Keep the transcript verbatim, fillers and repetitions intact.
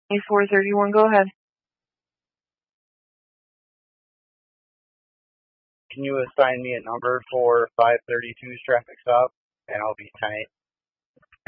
four thirty-one, go ahead. Can you assign me a number for five thirty-two's traffic stop? And I'll be tight.